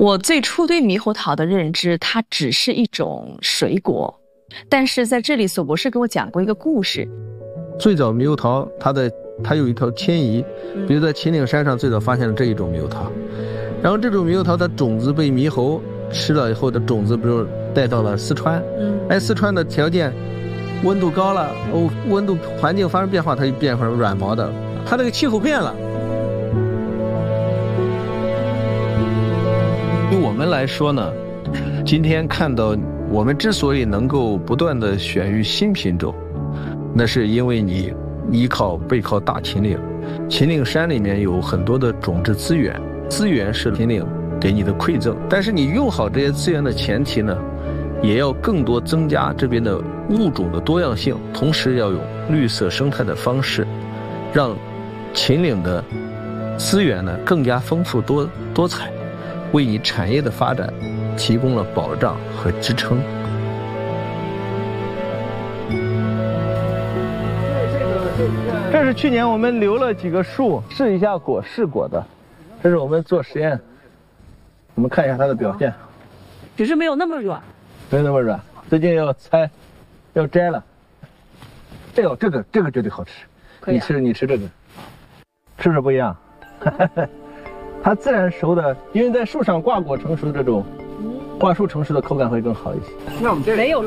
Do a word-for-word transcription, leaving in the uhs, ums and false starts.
我最初对猕猴桃的认知，它只是一种水果，但是在这里，索博士给我讲过一个故事。 最早猕猴桃，它的它有一条迁移，比如在秦岭山上最早发现了这一种猕猴桃，然后这种猕猴桃的种子被猕猴吃了以后的种子，比如带到了四川，哎，四川的条件温度高了，哦，温度环境发生变化，它就变成软毛的，它这个气候变了。对我们来说呢，今天看到我们之所以能够不断的选育新品种，那是因为你依靠背靠大秦岭，秦岭山里面有很多的种质资源，资源是秦岭给你的馈赠，但是你用好这些资源的前提呢，也要更多增加这边的物种的多样性，同时要用绿色生态的方式，让秦岭的资源呢更加丰富多多彩，为你产业的发展提供了保障和支撑。这是去年我们留了几个树试一下果试果的，这是我们做实验，我们看一下它的表现。 只是没有那么软， 没有那么软，最近要拆，要摘了。哎呦，这个这个绝对好吃，你吃你吃这个，是不是不一样？它自然熟的，因为在树上挂果成熟的这种，挂树成熟的口感会更好一些。 那我们这没有。